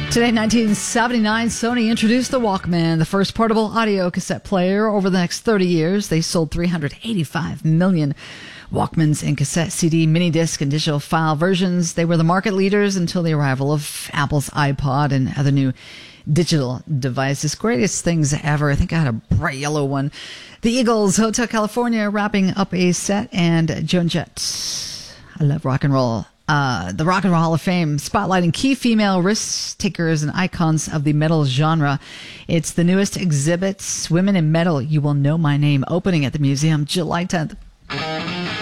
Today, 1979, Sony introduced the Walkman, the first portable audio cassette player. Over the next 30 years, they sold 385 million Walkmans in cassette, CD, mini disc, and digital file versions. They were the market leaders until the arrival of Apple's iPod and other new digital devices. Greatest things ever. I think I had a bright yellow one. The Eagles, Hotel California, wrapping up a set, and Joan Jett. I love rock and roll. The Rock and Roll Hall of Fame, spotlighting key female risk takers and icons of the metal genre. It's the newest exhibit, Women in Metal, You Will Know My Name, opening at the museum July 10th.